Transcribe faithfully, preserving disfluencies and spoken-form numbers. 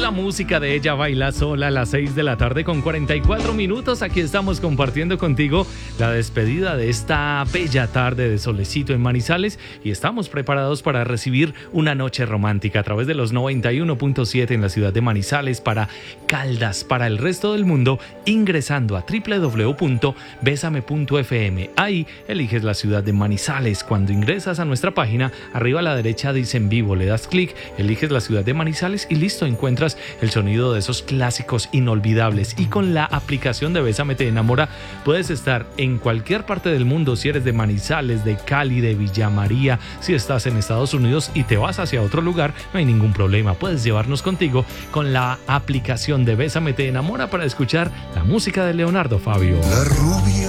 la música de Ella Baila Sola a las seis de la tarde con cuarenta y cuatro minutos. Aquí estamos compartiendo contigo la despedida de esta bella tarde de solecito en Manizales y estamos preparados para recibir una noche romántica a través de los noventa y uno punto siete en la ciudad de Manizales para Caldas, para el resto del mundo, ingresando a doble u doble u doble u punto besame punto efe eme. Ahí eliges la ciudad de Manizales. Cuando ingresas a nuestra página, arriba a la derecha dice en vivo, le das clic, eliges la ciudad de Manizales y listo, encuentras el sonido de esos clásicos inolvidables. Y con la aplicación de Bésame te enamora puedes estar en cualquier parte del mundo. Si eres de Manizales, de Cali, de Villa María, si estás en Estados Unidos y te vas hacia otro lugar, no hay ningún problema, puedes llevarnos contigo con la aplicación de Bésame te enamora para escuchar la música de Leonardo Fabio. La rubia